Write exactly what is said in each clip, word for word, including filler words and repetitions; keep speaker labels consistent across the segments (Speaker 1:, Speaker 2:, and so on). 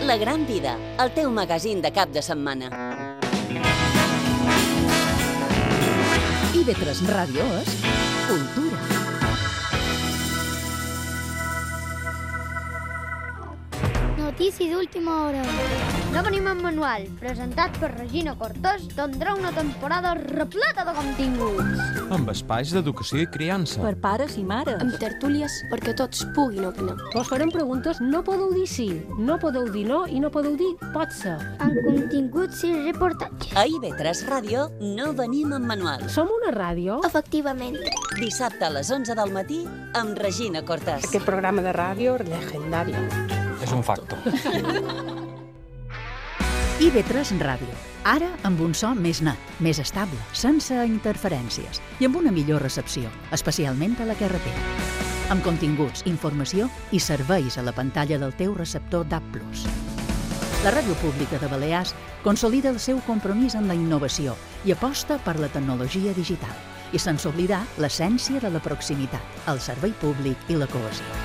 Speaker 1: La Gran Vida, el teu magazín de cap de setmana.
Speaker 2: I ve tres Ràdio és cultura.
Speaker 3: Notícies d'última hora. No venim en manual, presentat per Regina Cortés, tindrà una temporada repleta de continguts.
Speaker 4: Amb espais d'educació i criança.
Speaker 5: Per pares i mares.
Speaker 6: Amb tertúlies perquè tots puguin opinar.
Speaker 5: Vos farem preguntes, no podeu dir sí, no podeu dir no i no podeu dir pot ser.
Speaker 3: Amb continguts i reportatges.
Speaker 1: A I V tres Ràdio no venim en manual.
Speaker 5: Som una ràdio?
Speaker 3: Efectivament.
Speaker 1: Dissabte a les onze del matí amb Regina Cortés.
Speaker 7: Aquest programa de ràdio legendari.
Speaker 4: És un facto.
Speaker 2: I ve tres Ràdio. Ara amb un so més net, més estable, sense interferències i amb una millor recepció, especialment a la carretera. Amb continguts, informació i serveis a la pantalla del teu receptor D A B plus. La Ràdio Pública de Balears consolida el seu compromís amb la innovació i aposta per la tecnologia digital i sense oblidar l'essència de la proximitat, el servei públic i la cohesió.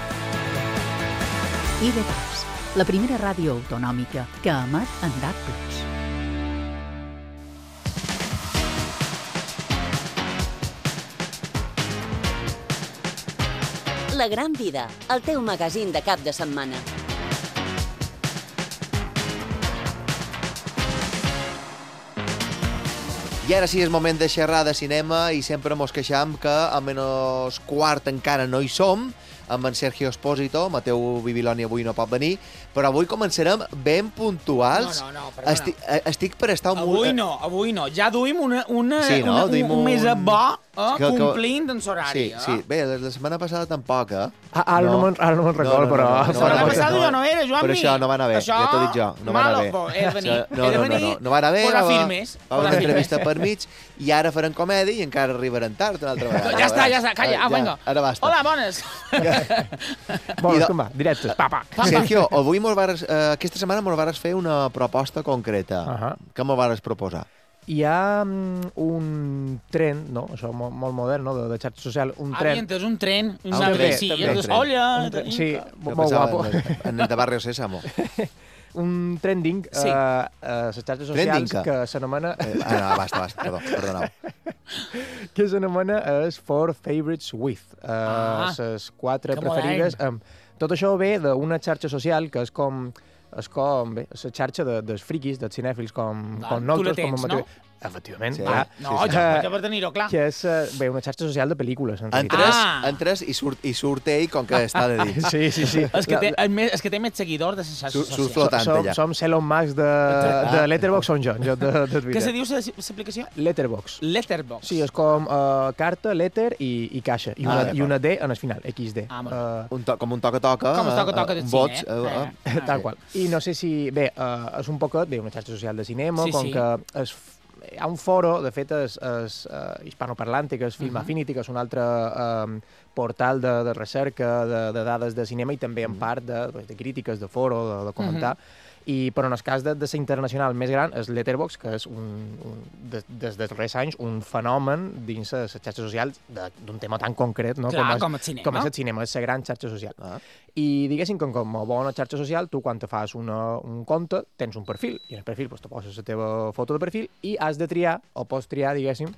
Speaker 2: I V tres, la primera ràdio autonòmica que emet en D A B plus.
Speaker 1: La Gran Vida, el teu magazín de cap de setmana.
Speaker 8: I ara sí és moment de xerrar de cinema i sempre mos queixam que a menys quart encara no hi som, amb en Sergio Espósito. Mateu Bibiloni avui no pot venir, però avui començarem ben puntuals.
Speaker 9: No, no, no, perdona.
Speaker 8: Estic, estic per estar... Un...
Speaker 9: Avui no, avui no. Ja duim una, una,
Speaker 8: sí, no?
Speaker 9: una,
Speaker 8: duim
Speaker 9: un, un mes a bo, eh,
Speaker 8: que, que...
Speaker 9: complint en l'horari.
Speaker 8: Sí, sí. Bé, la, la setmana passada tampoc, eh?
Speaker 10: Ah, ara no, no me'n no me recordo, no, no, però...
Speaker 8: No, no,
Speaker 9: La
Speaker 8: no,
Speaker 9: setmana
Speaker 8: no,
Speaker 9: passada
Speaker 8: no,
Speaker 9: jo no era, Joan.
Speaker 8: Però això no va anar bé,
Speaker 9: això,
Speaker 8: ja t'ho dic jo. No va anar bé.
Speaker 9: Malo, he de venir.
Speaker 8: No, no, no, no, no va anar bé.
Speaker 9: Posar
Speaker 8: va,
Speaker 9: filmes.
Speaker 8: Va haver una entrevista per mig i ara farem comèdia i encara arribarem tard una altra vegada.
Speaker 9: Ja està, ja està, calla, ah, vinga.
Speaker 8: Ara basta.
Speaker 9: Hola, bones.
Speaker 10: Bones, com va? Directes, papa.
Speaker 8: Sergio, avui mos vares, eh, aquesta setmana mos vares fer una proposta concreta.
Speaker 10: Uh -huh.
Speaker 8: Què mos vares proposar?
Speaker 10: Hi ha um, un tren, no? Això molt, molt modern, no? De, de xarxa social, un
Speaker 9: Ah,
Speaker 10: tren...
Speaker 9: mientes, un tren.
Speaker 8: Ah,
Speaker 9: Una
Speaker 8: un tren,
Speaker 9: sí,
Speaker 8: també, un tren.
Speaker 9: Olla.
Speaker 10: Un tren, sí,
Speaker 8: Jo
Speaker 10: molt
Speaker 8: pensava
Speaker 10: guapo.
Speaker 8: En, en el de Barrio Sésamo.
Speaker 10: Un trending
Speaker 9: Sí.
Speaker 10: eh, a les xarxes socials
Speaker 8: Trending,
Speaker 10: que s'anomena...
Speaker 8: Eh, ah, no, basta, basta, perdó, perdoneu.
Speaker 10: que s'anomena és Four Favorites With. Eh,
Speaker 9: Ah,
Speaker 10: les quatre
Speaker 9: que
Speaker 10: preferides. Eh, tot això ve d'una xarxa social que és com... És com, bé, la xarxa de, dels friquis, dels cinèfils, com,
Speaker 9: Ah,
Speaker 10: com
Speaker 9: tu
Speaker 10: nosaltres.
Speaker 9: la tens,
Speaker 10: com
Speaker 9: no?
Speaker 10: Efectivament,
Speaker 8: Sí.
Speaker 10: clar.
Speaker 9: No,
Speaker 8: Sí, sí.
Speaker 9: ja, ja per tenir-ho, clar.
Speaker 10: Que és, eh, bé, una xarxa social de pel·lícules, en realitat.
Speaker 8: Entres,
Speaker 9: Ah.
Speaker 8: entres i surt, i surt ell com que està de dins.
Speaker 10: Sí, sí, sí.
Speaker 9: És que, té, el més, és que té més seguidors de les xarxes
Speaker 8: Surt- surt
Speaker 9: socials.
Speaker 8: flotant
Speaker 10: som,
Speaker 8: allà.
Speaker 10: som Elon Musk de, de Letterboxd, som jo, jo de, de Twitter.
Speaker 9: Què se diu l'aplicació?
Speaker 10: Letterboxd.
Speaker 9: Letterboxd.
Speaker 10: Sí, és com uh, carta, letter i, i caixa. I una,
Speaker 8: Ah,
Speaker 10: i una D en el final, equis de.
Speaker 9: Ah, molt
Speaker 10: uh,
Speaker 8: Un to, com un toca-toca.
Speaker 9: Com es toca-toca
Speaker 8: eh,
Speaker 9: del
Speaker 8: un
Speaker 9: cine,
Speaker 8: bots,
Speaker 9: eh?
Speaker 8: eh, eh.
Speaker 10: tal qual. I no sé si... Bé, uh, és un poquet, bé, una xarxa social de cinema,
Speaker 9: Sí,
Speaker 10: com
Speaker 9: sí.
Speaker 10: que es, hi ha un foro, de fet, és, és uh, hispanoparlante, que és Film
Speaker 9: Uh -huh.
Speaker 10: Affinity, que és un altre um, portal de, de recerca, de, de dades de cinema i també en part de, de crítiques, de foro, de, de comentar. Uh -huh. I, però en el cas de, de ser internacional més gran és Letterboxd, que és un, un, des, des dels darrers anys un fenomen dins les xarxes socials d'un tema tan concret, no?
Speaker 9: Clar,
Speaker 10: com, és,
Speaker 9: com el cinema.
Speaker 10: com és el cinema, és la gran xarxa social.
Speaker 8: Ah.
Speaker 10: I diguéssim que com a bona xarxa social, tu quan te fas una, un compte tens un perfil, i en el perfil pues, te poses la teva foto de perfil i has de triar, o pots triar, diguéssim,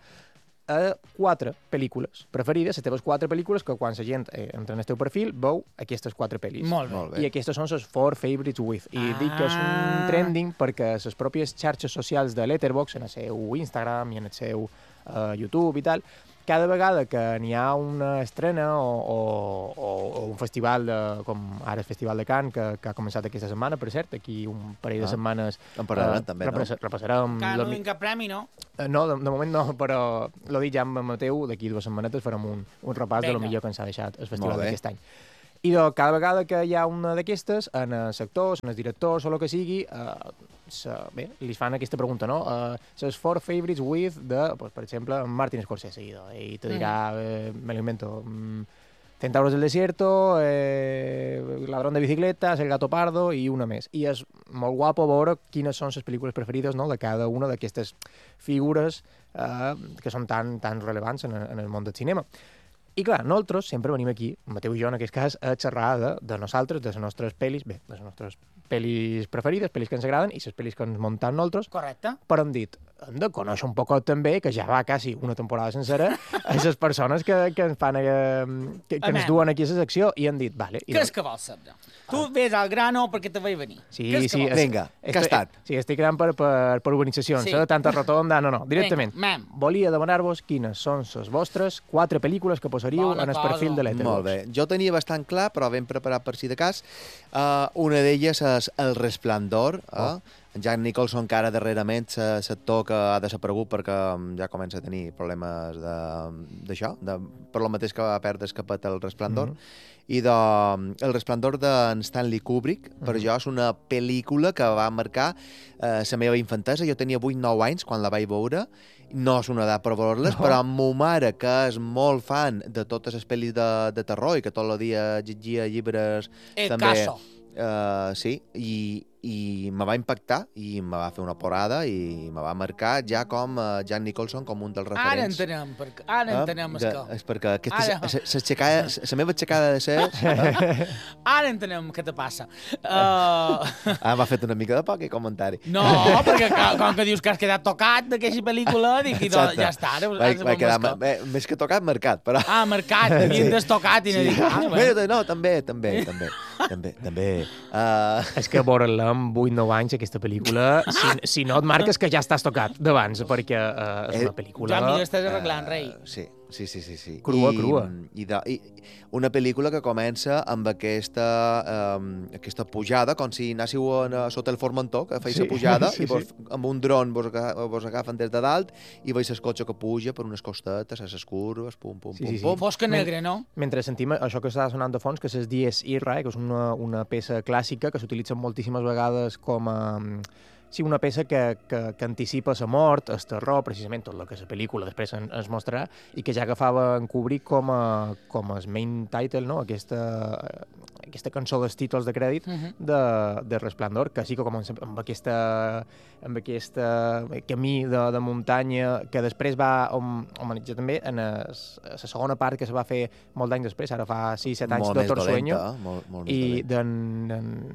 Speaker 10: a quatre pel·lícules preferides, les teves quatre pel·lícules que quan la gent eh, entra en el teu perfil veu aquestes quatre pel·lis.
Speaker 9: Molt bé.
Speaker 8: Molt bé.
Speaker 10: I aquestes són les Four Favorites With. I
Speaker 9: Ah.
Speaker 10: dic que és un trending perquè les pròpies xarxes socials de Letterboxd, en el seu Instagram i en el seu uh, YouTube i tal, cada vegada que n'hi ha una estrena o, o, o, o un festival, de, com ara el Festival de Cannes, que, que ha començat aquesta setmana, per cert, aquí un parell de
Speaker 8: Ah.
Speaker 10: setmanes
Speaker 8: En parlarem, també, no?
Speaker 10: repass- repassarem...
Speaker 9: Que no
Speaker 10: la-
Speaker 9: donin cap premi, no?
Speaker 10: Eh, No, de, de moment no, però l'ho dic ja amb en Mateu, d'aquí dues setmanetes farem un, un repàs de lo
Speaker 9: Vinga.
Speaker 10: millor que ens ha deixat el
Speaker 8: Molt
Speaker 10: festival
Speaker 8: bé.
Speaker 10: d'aquest any. I de, cada vegada que hi ha una d'aquestes, en els actors, en els directors o el que sigui, eh, se, bé, li fan aquesta pregunta, no? Uh, les four favorites with de, pues, per exemple, en Martin Scorsese, i te dirà, mm. eh, me lo invento, mm, Centauros del desierto, eh, Ladrón de bicicletas, El gato pardo i una més. I és molt guapo veure quines són les pel·lícules preferides, no?, de cada una d'aquestes figures eh, que són tan, tan rellevants en, en el món del cinema. I clar, nosaltres sempre venim aquí, Mateu i jo en aquest cas, a xerrar de, de nosaltres, de les nostres pel·lis, bé, de les nostres pel·lis preferides, pel·lis que ens agraden i les pel·lis que ens muntam nosaltres.
Speaker 9: Correcte.
Speaker 10: Però hem dit, hem de conèixer un poc també, que ja va quasi una temporada sencera, a les persones que, que ens fan, eh, que, que ens duen aquí a la secció, i hem dit, vale.
Speaker 9: Què és que vols saber? Tu ves al grano perquè te vaig venir.
Speaker 10: Sí, sí.
Speaker 8: Vinga, què ha estat?
Speaker 10: Sí, estic creant per, per, per urbanitzacions,
Speaker 9: Sí.
Speaker 10: eh? Tanta rotonda, no, no, directament.
Speaker 9: Vinga, mem.
Speaker 10: Volia demanar-vos quines són les vostres quatre pel·lícules que posaríeu
Speaker 9: Bona
Speaker 10: en el
Speaker 9: cosa.
Speaker 10: perfil de Letterboxd.
Speaker 8: Molt bé. Jo tenia bastant clar, però ben preparat per si de cas. Uh, una d'elles és El Resplendor. Eh?
Speaker 10: Oh.
Speaker 8: En Jack Nicholson, que ara darrerament l'actor que ha desaparegut perquè ja comença a tenir problemes d'això, de, per lo mateix que va perdre escapat El Resplendor. Mm -hmm. I de El Resplendor d'en Stanley Kubrick, mm -hmm. per jo és una pel·lícula que va marcar eh, la meva infantesa. Jo tenia vuit nou anys quan la vaig veure. No és una edat per veure-les, no. Però amb ma mare, que és molt fan de totes les pel·lis de, de terror i que tot el dia llegia llibres...
Speaker 9: El
Speaker 8: també,
Speaker 9: caso.
Speaker 8: Uh, sí, i, i me va impactar i me va fer una porada i me va marcar ja com uh, Jack Nicholson com un dels referents.
Speaker 9: Ara entenem, per, ara
Speaker 8: Eh?
Speaker 9: entenem
Speaker 8: de,
Speaker 9: que...
Speaker 8: és perquè aquesta,
Speaker 9: Ara.
Speaker 8: la meva aixecada de ser... Eh?
Speaker 9: Ara entenem què te passa. Uh...
Speaker 8: Ah, m'ha fet una mica de poc i comentari.
Speaker 9: No, perquè com, com que dius que has quedat tocat d'aquesta pel·lícula, dic, i doncs, ja està. Ara,
Speaker 8: Vaig,
Speaker 9: ara
Speaker 8: vaig quedar
Speaker 9: sabem
Speaker 8: bé, més que tocat, marcat, però...
Speaker 9: Ah, marcat, havien destocat i no dic, ah,
Speaker 8: bueno. Bé, no, també, també, també, també, també. Uh...
Speaker 10: És que veure-la amb vuit nou anys, aquesta pel·lícula, si, si no et marques que ja estàs tocat d'abans, perquè uh, és una pel·lícula...
Speaker 9: Ja m'hi estàs arreglant, rei.
Speaker 8: Uh, sí, sí, sí, sí, sí.
Speaker 10: Crua,
Speaker 8: I,
Speaker 10: crua.
Speaker 8: I, de, I una pel·lícula que comença amb aquesta, um, aquesta pujada, com si anàssiu a, a sota el Formentor, que feis
Speaker 10: sí,
Speaker 8: la pujada,
Speaker 10: sí,
Speaker 8: i vos,
Speaker 10: sí.
Speaker 8: amb un dron vos, vos agafen des de dalt i veus el cotxe que puja per unes costetes, a les curves, pum, pum,
Speaker 10: Sí,
Speaker 8: pum,
Speaker 10: sí, sí.
Speaker 8: pum.
Speaker 9: Fosca negra, no?
Speaker 10: Mentre sentim això que està sonant de fons, que és Dies Irae, que és una, una peça clàssica que s'utilitza moltíssimes vegades com a... Sí, una peça que, que, que anticipa la mort, el terror, precisament tot el que la pel·lícula després en, ens mostrarà, i que ja agafava en Kubrick com a, com a main title, no? aquesta, aquesta cançó dels títols de crèdit
Speaker 9: Uh -huh.
Speaker 10: de, de Resplendor, que sí que comença amb aquesta, amb aquesta camí de, de muntanya que després va homenatjar també en es, la segona part que se va fer molt d'anys després, ara fa sis set anys,
Speaker 8: Molt més
Speaker 10: Doctor Sueño,
Speaker 8: dolenta, eh? molt, molt més
Speaker 10: i
Speaker 8: dolenta.
Speaker 10: d'en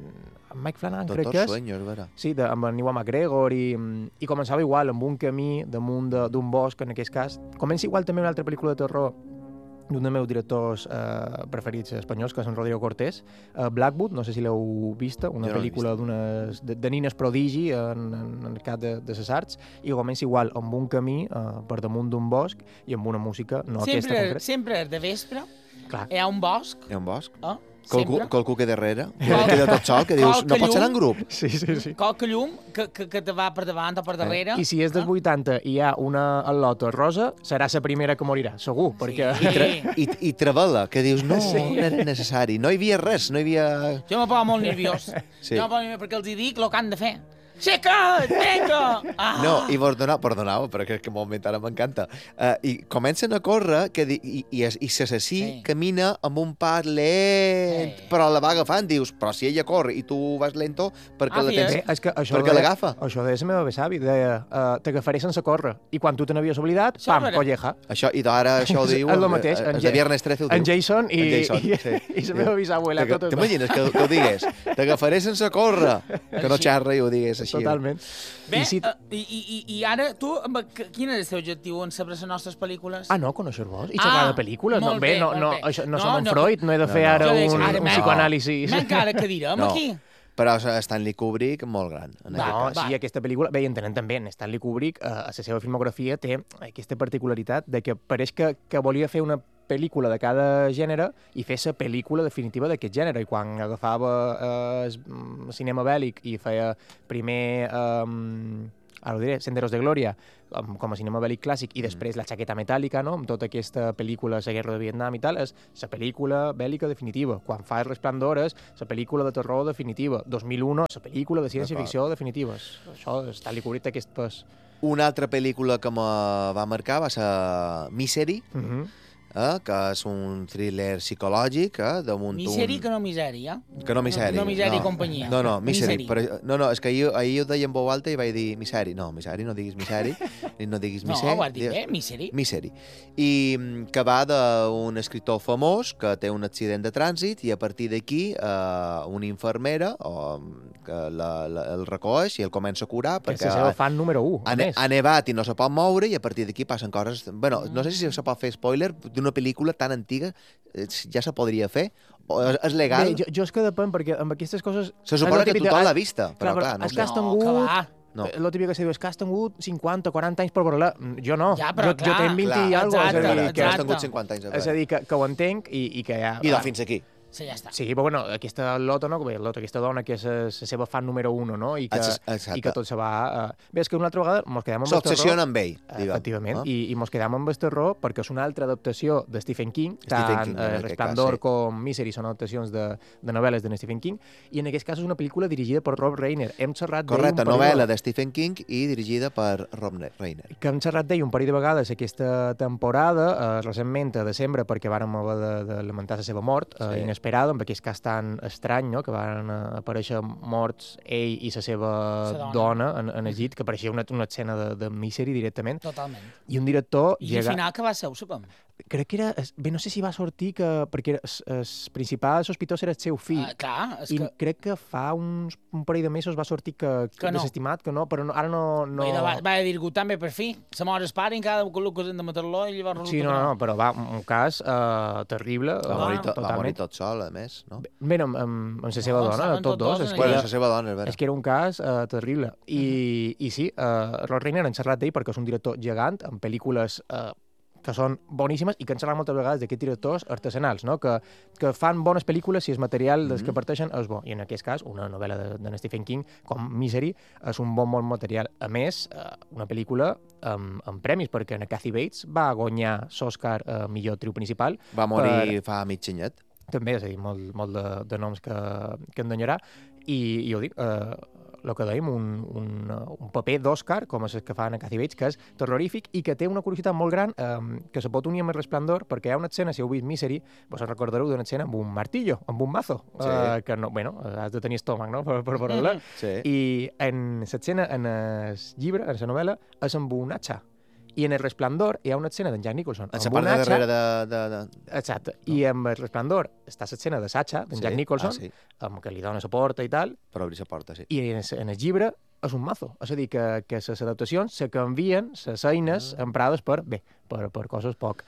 Speaker 10: en Mike Flanagan, crec
Speaker 8: Doctor
Speaker 10: que és.
Speaker 8: Sueño, és vera.
Speaker 10: Sí, de, amb en Ewan McGregor, i, i començava igual, amb un camí damunt de- d'un bosc, en aquest cas. Comença igual també una altra pel·lícula de terror d'un dels meus directors eh, preferits espanyols, que és en Rodrigo Cortés, eh, Blackwood, no sé si l'heu vista, una
Speaker 8: Jo no l'he
Speaker 10: pel·lícula d'unes de, de nines prodigi en, en, en el cap de, de les arts, i comença igual amb un camí eh, per damunt d'un bosc i amb una música, no aquesta
Speaker 9: Sempre,
Speaker 10: concreta.
Speaker 9: sempre és de vespre,
Speaker 10: Clar.
Speaker 9: hi ha un bosc,
Speaker 8: Hi ha un bosc?
Speaker 9: eh?
Speaker 8: Qualcú,
Speaker 9: sempre.
Speaker 8: qualcú que darrere, que
Speaker 9: Qual-
Speaker 8: queda tot sol, que dius, no
Speaker 9: qualque
Speaker 8: pots anar en
Speaker 9: llum.
Speaker 8: grup.
Speaker 10: Sí, sí, sí.
Speaker 9: Qualque llum que, que, que te va per davant o per darrere.
Speaker 10: I si és dels vuitanta i hi ha una al·lota rosa, serà la primera que morirà, segur, perquè...
Speaker 9: Sí.
Speaker 8: Tra i, I travela, que dius, no,
Speaker 10: Sí.
Speaker 8: no era necessari. No hi havia res, no hi havia...
Speaker 9: Jo me poso molt nerviós.
Speaker 8: Sí.
Speaker 9: Jo me poso nerviós perquè els hi dic el que han de fer. Aixeca't, vinga! Ah.
Speaker 8: No, i vos donava, perdoneu, però que, que moment ara m'encanta. Uh, I comencen a córrer que di, i, i, i l'assassí
Speaker 9: Sí.
Speaker 8: camina amb un pas lent,
Speaker 9: Sí.
Speaker 8: però la va agafant. Dius, però si ella corre i tu vas lento, perquè
Speaker 9: Ah,
Speaker 8: la
Speaker 9: fia.
Speaker 8: tens...
Speaker 10: Bé, és que això
Speaker 8: perquè
Speaker 10: deia-
Speaker 8: l'agafa.
Speaker 10: Això deia la meva besavi, deia, uh, t'agafaré sense córrer. I quan tu te n'havies oblidat,
Speaker 9: Això
Speaker 10: pam,
Speaker 9: era-
Speaker 10: colleja.
Speaker 8: Això, i ara això ho
Speaker 10: És
Speaker 8: diu...
Speaker 10: el mateix,
Speaker 8: eh,
Speaker 10: en
Speaker 8: el
Speaker 10: Ja-
Speaker 8: de Viernes trece ho
Speaker 10: En
Speaker 8: diu.
Speaker 10: Jason i,
Speaker 8: En Jason,
Speaker 10: i,
Speaker 8: sí.
Speaker 10: i la meva bisabuela.
Speaker 8: T'aga-
Speaker 10: Tot,
Speaker 8: T'imagines que, que ho digués? T'agafaré sense córrer. Que no xerra i ho digués així.
Speaker 10: Totalment.
Speaker 9: Bé,
Speaker 10: I si...
Speaker 9: uh, i, i, i ara tu, amb, que- quin és el teu objectiu en saber les nostres pel·lícules?
Speaker 10: Ah, no, conèixer-vos? I
Speaker 9: Ah,
Speaker 10: xerrar de pel·lícules? No,
Speaker 9: molt
Speaker 10: bé,
Speaker 9: bé,
Speaker 10: no,
Speaker 9: molt
Speaker 10: no,
Speaker 9: bé.
Speaker 10: això, no,
Speaker 9: No,
Speaker 10: som en
Speaker 9: no,
Speaker 10: Freud, no he de
Speaker 8: no,
Speaker 10: fer
Speaker 8: no.
Speaker 10: ara
Speaker 9: Jo dic,
Speaker 10: un,
Speaker 9: ara
Speaker 10: un
Speaker 9: m'he-
Speaker 10: psicoanàlisi.
Speaker 9: Encara que direm
Speaker 8: No.
Speaker 9: aquí.
Speaker 8: Però Stanley Kubrick, molt gran. En
Speaker 10: No,
Speaker 8: aquest cas.
Speaker 10: sí, aquesta pel·lícula... Bé, i entenem també, en Stanley Kubrick, eh, a la seva filmografia, té aquesta particularitat de que pareix que, que volia fer una pel·lícula de cada gènere i fer la pel·lícula definitiva d'aquest gènere. I quan agafava eh, el mm, cinema bèl·lic i feia primer... Eh, ara ho diré, Senderos de Glòria, com, com a cinema bèl·lic clàssic, i després La jaqueta metàl·lica, no?, amb tota aquesta pel·lícula, La guerra de Vietnam i tal, és la pel·lícula bèl·lica definitiva. Quan fa El Resplendor és la pel·lícula de terror definitiva. dos mil u, la pel·lícula de ciència-ficció definitiva. Això, Stanley Kubrick té aquest pes.
Speaker 8: Una altra pel·lícula que me va marcar va ser Misery,
Speaker 10: Uh -huh.
Speaker 8: eh, que és un thriller psicològic, eh, damunt un...
Speaker 9: Miseri que no miseri, eh?
Speaker 8: Que no miseri.
Speaker 9: No, no miseri
Speaker 8: no.
Speaker 9: i companyia.
Speaker 8: No, no, miseri.
Speaker 9: Miseri.
Speaker 8: Però, no, no, és que ahir, ahir ho deia en veu alta i vaig dir miseri. No, miseri, no diguis miseri. No diguis
Speaker 9: No,
Speaker 8: miseri.
Speaker 9: ho has dit bé, miseri.
Speaker 8: Miseri. I mm, que va d'un escriptor famós que té un accident de trànsit i a partir d'aquí eh, una infermera o, que la, la, el recoeix i el comença a curar
Speaker 10: Que és
Speaker 8: perquè
Speaker 10: la seva fan número u,
Speaker 8: ha,
Speaker 10: a més.
Speaker 8: ha nevat i no se pot moure i a partir d'aquí passen coses... Bueno, no sé si se pot fer spoiler d'una pel·lícula tan antiga, eh, ja se podria fer, o és, és legal?
Speaker 10: Bé, jo, jo és que depèn, perquè amb aquestes coses...
Speaker 8: Se suposa que tothom l'ha
Speaker 10: ha
Speaker 8: vista, però clar, no
Speaker 10: és
Speaker 8: sé.
Speaker 10: que has
Speaker 9: No,
Speaker 10: tingut...
Speaker 9: que va.
Speaker 8: No.
Speaker 10: Lo típic que se diu és que has tingut cinquanta, quaranta anys per veure-la. Jo no.
Speaker 9: Ja, però
Speaker 10: jo,
Speaker 9: clar,
Speaker 10: jo tenc vint
Speaker 8: clar,
Speaker 10: i alguna cosa.
Speaker 9: exacte,
Speaker 10: És a dir,
Speaker 8: Que
Speaker 10: que,
Speaker 8: has
Speaker 9: exacte.
Speaker 8: tingut cinquanta anys a
Speaker 10: és a
Speaker 8: veure.
Speaker 10: dir que, que ho entenc i, i que ja...
Speaker 8: I doncs fins aquí.
Speaker 9: Sí, ja està.
Speaker 10: Sí, però bueno, aquesta Lota, no? Bé, Lota, aquesta dona que és la seva fan número uno, no? I que,
Speaker 8: Exacte.
Speaker 10: i que tot se va... Uh... Bé, és que una altra vegada mos quedem amb el terror...
Speaker 8: S'obsessiona amb ell, diguem.
Speaker 10: Efectivament,
Speaker 8: no?
Speaker 10: i, i mos quedam amb el terror perquè és una altra adaptació de Stephen King,
Speaker 8: Stephen
Speaker 10: tant
Speaker 8: King, en
Speaker 10: eh,
Speaker 8: aquest
Speaker 10: Resplendor
Speaker 8: cas, sí.
Speaker 10: com Misery són adaptacions de, de novel·les de Stephen King, i en aquest cas és una pel·lícula dirigida per Rob Reiner. Hem xerrat d'ell
Speaker 8: Correcte,
Speaker 10: un parell
Speaker 8: novel·la
Speaker 10: de...
Speaker 8: de Stephen King i dirigida per Rob Reiner.
Speaker 10: que hem xerrat d'ell un parell de vegades aquesta temporada, eh, recentment a desembre, perquè vàrem haver de, de lamentar la seva mort, eh,
Speaker 8: Sí.
Speaker 10: inesperada, amb aquest cas tan estrany, no? Que van eh, aparèixer morts ell i la seva
Speaker 9: Sa dona.
Speaker 10: dona en, en el llit, que pareixia una, una escena de, de Misery directament,
Speaker 9: Totalment.
Speaker 10: i un director...
Speaker 9: I al final que va ser, ho sabem.
Speaker 10: Crec que era... es- Bé, no sé si va sortir que... Perquè era, es, es principal sospitós era el seu fill.
Speaker 9: Uh, clar, és
Speaker 10: I
Speaker 9: que...
Speaker 10: crec que fa uns, un parell de mesos va sortir que, que,
Speaker 9: Que no.
Speaker 10: desestimat, que no, però no, ara no... no...
Speaker 9: No. Va, va dir que també per fi. Se mor el pare, encara que que de matar-lo i llavors
Speaker 10: Sí, no, no, però va, un cas uh, terrible.
Speaker 8: Va
Speaker 10: uh,
Speaker 8: morir, to, va
Speaker 10: totalment.
Speaker 8: morir tot sol, a més, no?
Speaker 10: Bé, amb, amb, amb la seva
Speaker 9: No,
Speaker 10: dona,
Speaker 9: estaven
Speaker 10: tots
Speaker 9: tots
Speaker 10: dos.
Speaker 9: dos
Speaker 10: És
Speaker 9: en
Speaker 10: que,
Speaker 8: Bueno,
Speaker 10: era,
Speaker 8: la seva dona, és vera.
Speaker 10: és que era un cas uh, terrible. I, i sí, uh, Rob Reiner han xerrat d'ell perquè és un director gegant, amb pel·lícules uh, que són boníssimes i que han xerrat moltes vegades d'aquests directors artesanals, no? que, que fan bones pel·lícules si el material dels que parteixen és bo. I en aquest cas, una novel·la de, de Stephen King com Misery és un bon, bon material. A més, uh, una pel·lícula amb, amb premis, perquè en Kathy Bates va guanyar l'Oscar uh, millor triu principal.
Speaker 8: Va morir fa mig anyet.
Speaker 10: També, és a dir, molt, molt de, de noms que, que endonyarà. I, i ho dic, eh, el que dèiem, un, un, un paper d'Òscar, com és el que fan a Kathy Bates, que és terrorífic i que té una curiositat molt gran, eh, que se pot unir amb el Resplendor, perquè hi ha una escena, si heu vist Misery, vos en recordareu d'una escena amb un martillo, amb un mazo,
Speaker 8: Sí.
Speaker 10: eh, que no, bueno, has de tenir estómac, no?, per, per veure-la.
Speaker 8: Sí.
Speaker 10: I en l'escena, en el llibre, en la novel·la, és amb un hacha. I en el Resplendor hi ha una escena d'en Jack Nicholson
Speaker 8: En
Speaker 10: amb
Speaker 8: la
Speaker 10: un
Speaker 8: part de
Speaker 10: hacha.
Speaker 8: darrere de... de, de...
Speaker 10: Exacte. I amb el Resplendor està l'escena de Sacha, d'en
Speaker 8: Sí.
Speaker 10: Jack Nicholson,
Speaker 8: Ah, sí.
Speaker 10: amb que li dona la porta i tal,
Speaker 8: Per obrir la porta, sí.
Speaker 10: i en el, en el llibre és un mazo. És a dir, que, que les adaptacions se canvien les eines
Speaker 8: Ah.
Speaker 10: emprades per, bé, per, per coses poc,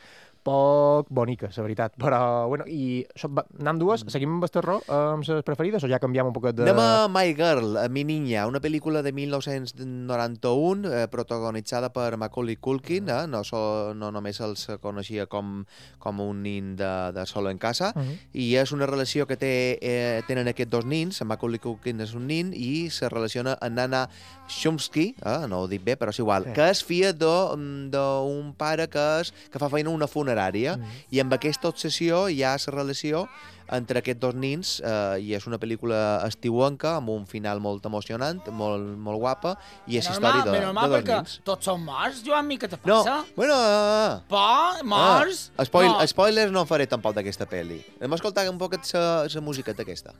Speaker 10: poc boniques, la veritat. Però, bueno, i això, va, anem dues, seguim amb el terror, amb les preferides, o ja canviem un poquet de...
Speaker 8: Anem a My Girl, a Mi Niña, una pel·lícula de mil nou-cents noranta-un, eh, protagonitzada per Macaulay Culkin, eh? no, so, no només els coneixia com, com un nin de, de solo en casa,
Speaker 10: Uh -huh.
Speaker 8: i és una relació que té, eh, tenen aquests dos nins, en Macaulay Culkin és un nin, i se relaciona amb Nana Chomsky, eh? no ho dic bé, però és igual,
Speaker 10: Sí.
Speaker 8: que és filla de- d'un pare que, és, que fa feina a una funerària,
Speaker 10: Mhm.
Speaker 8: i amb aquesta obsessió hi ha la relació entre aquests dos nins, eh, i és una pel·lícula estiuenca, amb un final molt emocionant, molt, molt guapa, i és història de,
Speaker 9: Normal,
Speaker 8: de
Speaker 9: normal,
Speaker 8: dos
Speaker 9: perquè
Speaker 8: nins.
Speaker 9: tots són morts, Joan, mi, què te
Speaker 8: No,
Speaker 9: passa?
Speaker 8: bueno... Ah,
Speaker 9: Por, morts?
Speaker 8: ah, spoil,
Speaker 9: no.
Speaker 8: spoilers no en faré tampoc d'aquesta pel·li. Anem a escoltar un poquet la musiqueta aquesta.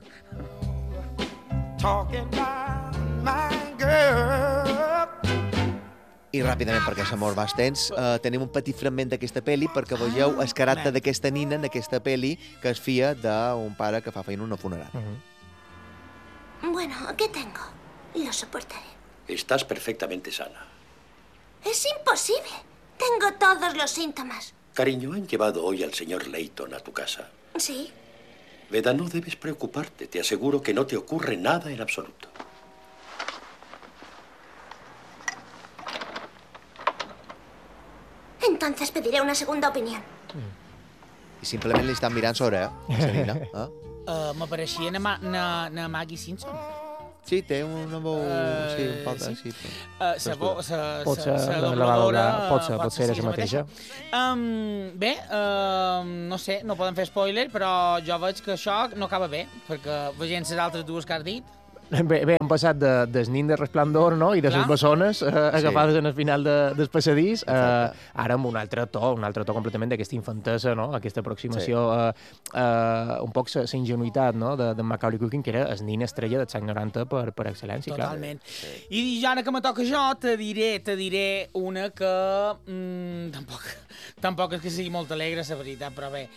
Speaker 8: I ràpidament, perquè l'amor va extens, eh, tenim un petit fragment d'aquesta pel·li perquè vegeu el caràcter
Speaker 9: home.
Speaker 8: d'aquesta nina en aquesta pel·li, que és filla d'un pare que fa feina a una funerària.
Speaker 10: Uh -huh.
Speaker 11: Bueno, ¿qué tengo? Lo soportaré.
Speaker 12: Estás perfectamente sana.
Speaker 11: Es imposible. Tengo todos los síntomas.
Speaker 12: Cariño, han llevado hoy al señor Layton a tu casa.
Speaker 11: Sí.
Speaker 12: Veda, no debes preocuparte. Te aseguro que no te ocurre nada en absoluto.
Speaker 11: Entonces pediré una segunda opinión.
Speaker 8: I simplement li estan mirant sobre, eh? La nina. Eh?
Speaker 9: Uh, M'apareixia na, Ma- na, na Maggie Simpson.
Speaker 8: Sí, té una veu...
Speaker 9: Eh,
Speaker 8: sí, un poc de...
Speaker 9: sí.
Speaker 8: Sí, però...
Speaker 9: Uh, sa, vo, sa,
Speaker 10: Pot
Speaker 9: sa,
Speaker 10: ser
Speaker 9: sa
Speaker 10: la- la
Speaker 9: dobladora...
Speaker 10: Laura- pot ser-
Speaker 9: eh,
Speaker 10: pot ser
Speaker 9: sí,
Speaker 10: ella
Speaker 9: sa
Speaker 10: mateixa.
Speaker 9: Um, bé, uh, no sé, no podem fer spoiler, però jo veig que això no acaba bé, perquè veient les altres dues que has dit...
Speaker 10: Bé, bé, hem passat de, des nin de Resplendor, no?, i de les bessones eh, agafades sí. en el final de, del passadís, eh, ara amb un altre to, un altre to completament d'aquesta infantesa, no?, aquesta aproximació, sí. eh, eh, un poc la ingenuïtat, no?, de, de Macaulay Culkin, que era el nin estrella dels anys noranta per, per excel·lència.
Speaker 9: Totalment.
Speaker 10: Clar.
Speaker 9: I ja ara que me toca jo, te diré, te diré una que mm, tampoc, tampoc és que sigui molt alegre, la veritat, però bé.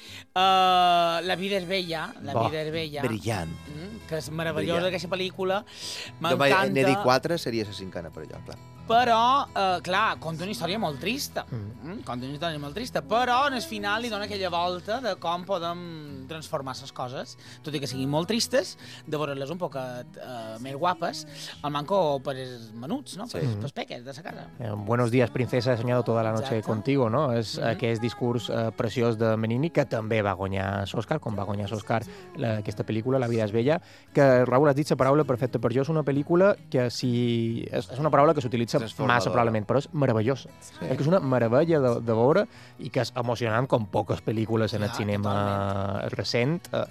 Speaker 9: Uh, la vida és bella, la
Speaker 8: Bo,
Speaker 9: vida és bella.
Speaker 8: Brillant.
Speaker 9: Mm, que és meravellosa, aquesta pel·lícula.
Speaker 8: M'encanta. N'he dit quatre, seria la cinquena per allò, clar.
Speaker 9: Però, eh, clar, conta una història molt trista. Mm. Conta una història molt trista, però en el final li dona aquella volta de com podem transformar les coses, tot i que siguin molt tristes, de veure-les un poc eh, més guapes, al manco per els menuts, no? Sí. Per els peques de sa casa.
Speaker 10: Eh, buenos días, princesa, he soñado toda la noche Exacte. contigo, no? És mm -hmm. aquest discurs eh, preciós de Benigni, que també va guanyar l'Oscar, com va guanyar l'Oscar aquesta pel·lícula, La vida és bella, que, Raül, has dit la paraula perfecta per jo, és una pel·lícula que si... és una paraula que s'utilitza massa, probablement, però és meravellosa. Sí. És que és una meravella de, de veure i que és emocionant com poques pel·lícules en el ja, cinema totalment. recent. Eh,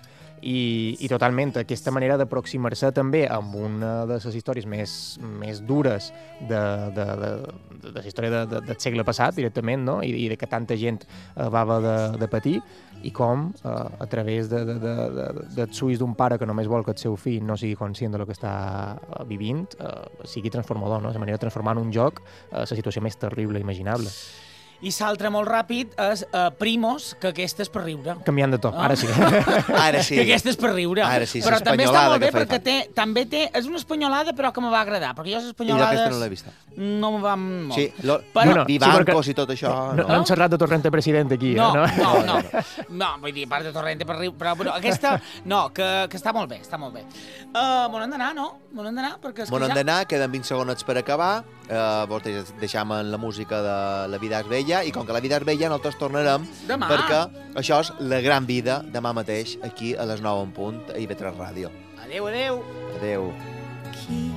Speaker 10: i, i totalment aquesta manera d'aproximar-se també amb una de les històries més, més dures de, de, de, de, de la història de, de, del segle passat, directament, no? I, i de que tanta gent eh, va haver de, de patir, i com, eh, a través de, de, de, de, de suïs d'un pare que només vol que el seu fill no sigui conscient de lo que està vivint, eh, sigui transformador, no? La manera de transformar en un joc eh, la situació més terrible imaginable.
Speaker 9: I l'altre molt ràpid és uh, Primos, que aquesta és per riure.
Speaker 10: Canviant de to, oh. ara sí.
Speaker 8: Ara sí.
Speaker 9: Que aquesta és per riure.
Speaker 8: Ara sí,
Speaker 9: però també està molt bé perquè té, també té... És una espanyolada, però que me va agradar, perquè jo les espanyolades...
Speaker 8: I aquesta no l'he vista.
Speaker 9: No me van molt.
Speaker 8: Sí, lo,
Speaker 9: però,
Speaker 8: no, Vivancos sí, i tot això.
Speaker 10: No, no, no hem xerrat de Torrente president aquí,
Speaker 9: no,
Speaker 10: eh? No,
Speaker 9: no, no. No, vull dir, a part de Torrente per riure, però, però aquesta... No, que, que està molt bé, està molt bé. Uh, M'on hem d'anar, no? M'on hem d'anar, perquè...
Speaker 8: M'on hem d'anar, queden vint segons per acabar. Uh, vos deixam en la música de La vida és bella, i com que La vida és bella nosaltres tornarem
Speaker 9: demà.
Speaker 8: Perquè això és La gran vida, demà mateix aquí a les nou en punt a I V tres Ràdio.
Speaker 9: Adéu, adéu.
Speaker 8: Adéu.